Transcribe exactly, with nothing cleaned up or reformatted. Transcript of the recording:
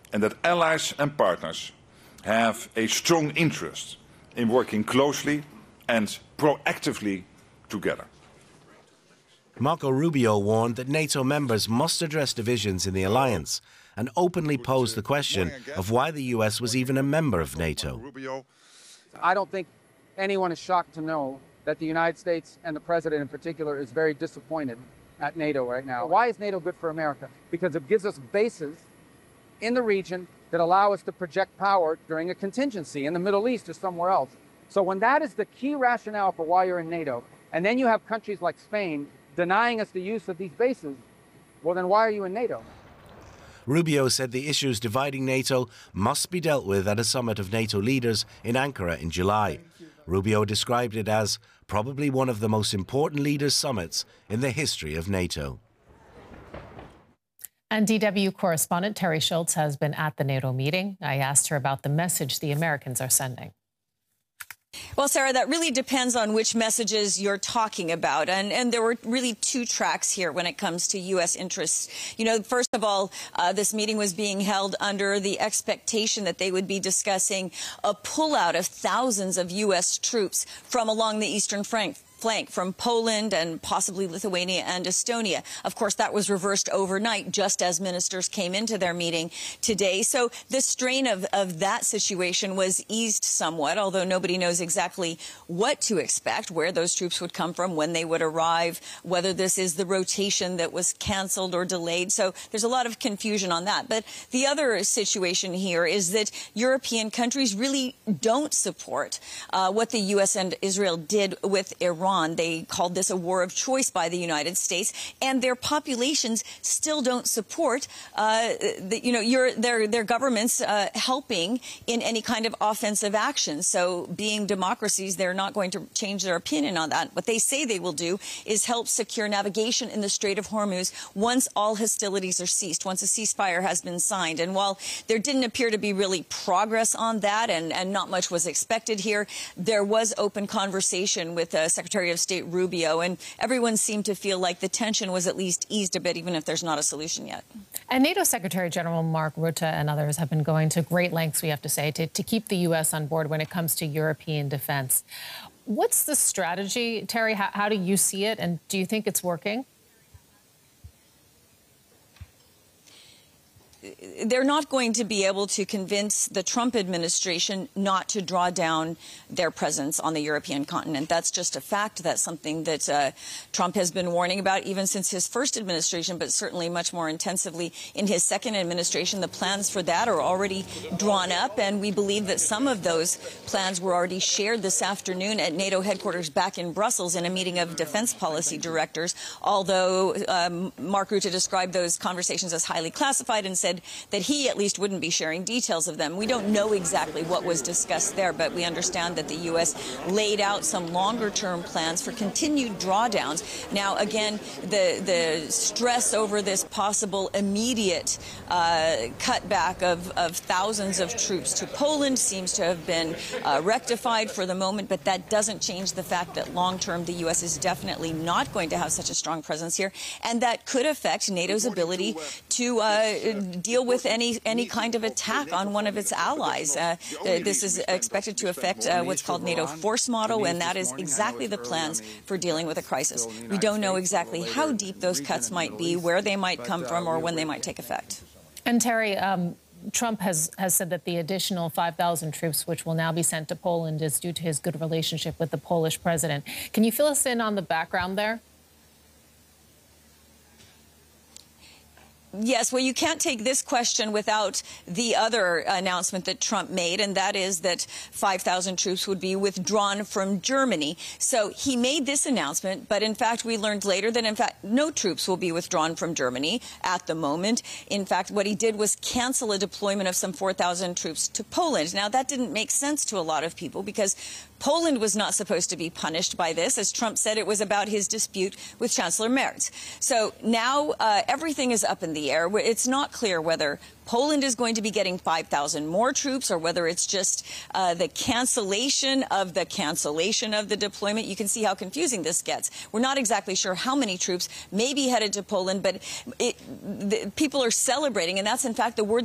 and that allies and partners have a strong interest in working closely and proactively together. Marco Rubio warned that NATO members must address divisions in the alliance and openly posed the question of why the U S was even a member of NATO. I don't think anyone is shocked to know that the United States, and the President in particular, is very disappointed at NATO right now. Why is NATO good for America? Because it gives us bases in the region that allow us to project power during a contingency in the Middle East or somewhere else. So when that is the key rationale for why you're in NATO, and then you have countries like Spain denying us the use of these bases, well, then why are you in NATO? Rubio said the issues dividing NATO must be dealt with at a summit of NATO leaders in Ankara in July. Rubio described it as probably one of the most important leaders' summits in the history of NATO. And D W correspondent Terry Schultz has been at the NATO meeting. I asked her about the message the Americans are sending. Well, Sarah, that really depends on which messages you're talking about. And, and there were really two tracks here when it comes to U S interests. You know, first of all, uh, this meeting was being held under the expectation that they would be discussing a pullout of thousands of U S troops from along the eastern flank. flank from Poland and possibly Lithuania and Estonia. Of course, that was reversed overnight just as ministers came into their meeting today. So the strain of, of that situation was eased somewhat, although nobody knows exactly what to expect, where those troops would come from, when they would arrive, whether this is the rotation that was canceled or delayed. So there's a lot of confusion on that. But the other situation here is that European countries really don't support uh, what the U S and Israel did with Iran. They called this a war of choice by the United States, and their populations still don't support, uh, the, you know, your, their their governments uh, helping in any kind of offensive action. So, being democracies, they're not going to change their opinion on that. What they say they will do is help secure navigation in the Strait of Hormuz once all hostilities are ceased, once a ceasefire has been signed. And while there didn't appear to be really progress on that, and, and not much was expected here, there was open conversation with uh, Secretary of State Rubio, and everyone seemed to feel like the tension was at least eased a bit, even if there's not a solution yet. And NATO Secretary General Mark Rutte and others have been going to great lengths, we have to say, to, to keep the U S on board when it comes to European defense. What's the strategy, Terry? How, how do you see it, and do you think it's working? They're not going to be able to convince the Trump administration not to draw down their presence on the European continent. That's just a fact. That's something that uh, Trump has been warning about even since his first administration, but certainly much more intensively in his second administration. The plans for that are already drawn up, and we believe that some of those plans were already shared this afternoon at NATO headquarters back in Brussels in a meeting of defense policy directors, although um, Mark Rutte described those conversations as highly classified and said that he at least wouldn't be sharing details of them. We don't know exactly what was discussed there, but we understand that the U S laid out some longer-term plans for continued drawdowns. Now, again, the, the stress over this possible immediate uh, cutback of, of thousands of troops to Poland seems to have been uh, rectified for the moment, but that doesn't change the fact that long-term the U S is definitely not going to have such a strong presence here, and that could affect NATO's ability to uh, deal with any any kind of attack on one of its allies. Uh, this is expected to affect uh, what's called NATO force model, and that is exactly the plans for dealing with a crisis. We don't know exactly how deep those cuts might be, where they might come from, or when they might take effect. And Terry, um, Trump has, has said that the additional five thousand troops, which will now be sent to Poland, is due to his good relationship with the Polish president. Can you fill us in on the background there? Yes, well, you can't take this question without the other announcement that Trump made, and that is that five thousand troops would be withdrawn from Germany. So he made this announcement, but in fact, we learned later that, in fact, no troops will be withdrawn from Germany at the moment. In fact, what he did was cancel a deployment of some four thousand troops to Poland. Now, that didn't make sense to a lot of people because Poland was not supposed to be punished by this. As Trump said, it was about his dispute with Chancellor Merz. So now uh, everything is up in the air. It's not clear whether Poland is going to be getting five thousand more troops or whether it's just uh, the cancellation of the cancellation of the deployment. You can see how confusing this gets. We're not exactly sure how many troops may be headed to Poland, but it, the, people are celebrating, and that's in fact the word